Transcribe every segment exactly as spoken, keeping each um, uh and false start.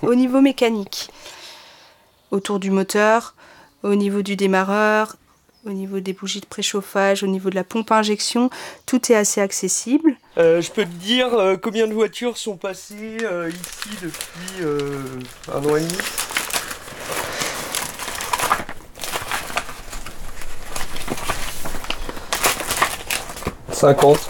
Au niveau mécanique, autour du moteur, au niveau du démarreur, au niveau des bougies de préchauffage, au niveau de la pompe à injection, tout est assez accessible. Euh, je peux te dire euh, combien de voitures sont passées euh, ici depuis euh, un an et demi. cinquante.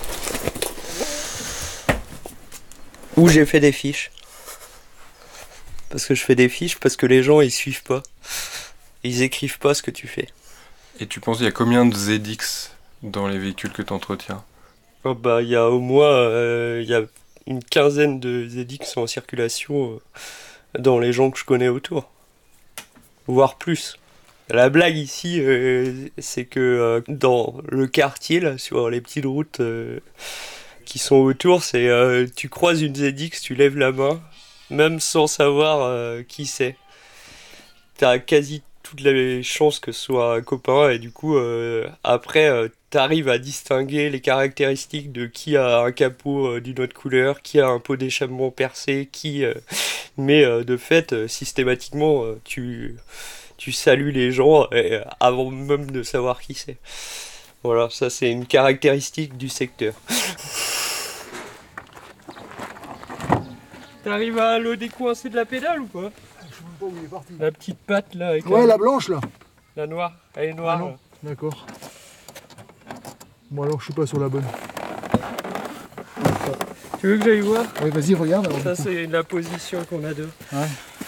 Où j'ai fait des fiches. Parce que je fais des fiches, parce que les gens ils suivent pas. Ils écrivent pas ce que tu fais. Et tu penses il y a combien de Z X dans les véhicules que tu entretiens? Oh bah il y a au moins euh, il y a une quinzaine de Z X en circulation euh, dans les gens que je connais autour. Voire plus. La blague ici, euh, c'est que euh, dans le quartier, là, sur les petites routes euh, qui sont autour, c'est euh, tu croises une Z X, tu lèves la main, même sans savoir euh, qui c'est. T'as quasi toutes les chances que ce soit un copain, et du coup, euh, après, euh, t'arrives à distinguer les caractéristiques de qui a un capot euh, d'une autre couleur, qui a un pot d'échappement percé, qui... euh, mais euh, de fait, euh, systématiquement, euh, tu... Tu salues les gens euh, avant même de savoir qui c'est. Voilà, ça c'est une caractéristique du secteur. T'arrives à le décoincer de la pédale ou pas? Je sais même pas où il est parti. La petite patte là avec Ouais, la... la blanche là. La noire, elle est noire. Ah non, d'accord. Bon alors je suis pas sur la bonne. Tu veux que j'aille voir? Ouais, vas-y, regarde. Alors, Ça c'est la position qu'on a deux. Ouais.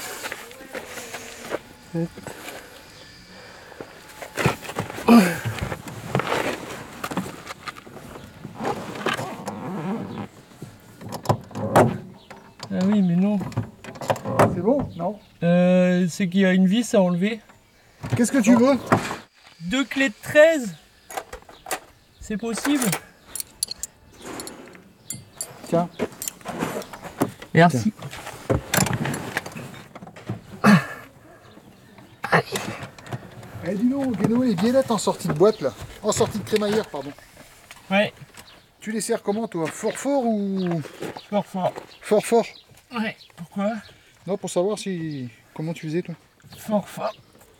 Ah oui, mais non. C'est bon? Non. Euh, c'est qu'il y a une vis à enlever. Qu'est-ce que tu veux? Deux clés de treize. C'est possible? Tiens. Merci. Eh dis donc, Guéno, les biellettes en sortie de boîte là. En sortie de crémaillère, pardon. Ouais, Tu les sers comment toi? Fort fort ou. fort fort. Fort fort? Ouais, pourquoi? Non, pour savoir si. Comment tu faisais toi? Fort fort.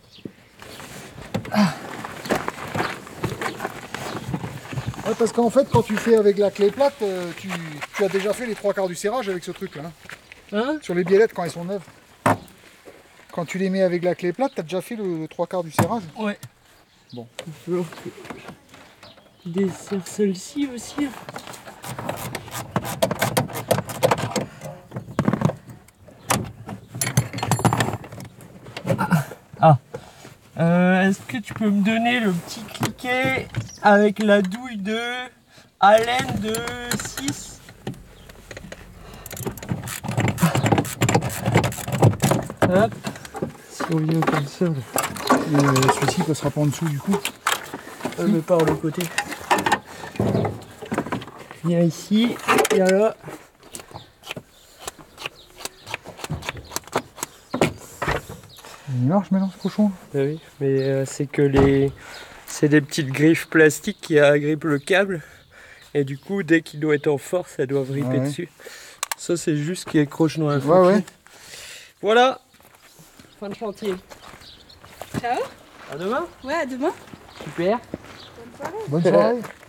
Ouais, parce qu'en fait, quand tu fais avec la clé plate, euh, tu, tu as déjà fait les trois quarts du serrage avec ce truc là. Hein, Hein? sur les biellettes quand elles sont neuves. Quand tu les mets avec la clé plate, tu as déjà fait le, le trois quarts du serrage. Ouais. Bon. Il va falloir que je desserre celle-ci aussi. Ah. Euh, Est-ce que tu peux me donner le petit cliquet avec la douille de Allen de six? Hop. Si on vient comme ça, là. Et euh, celui-ci passera pas en dessous du coup. Euh, mais par le côté. Viens ici, viens là. Il marche maintenant ce cochon. Ah oui, mais euh, c'est que les... C'est des petites griffes plastiques qui agrippent le câble. Et du coup, dès qu'il doit être en force, ça doit vripper Ouais. dessus. Ça, c'est juste qui accroche dans la Ouais, fonction. ouais. Voilà. Fin de chantier. Ciao. À demain. Ouais, à demain. Super. Bonne soirée.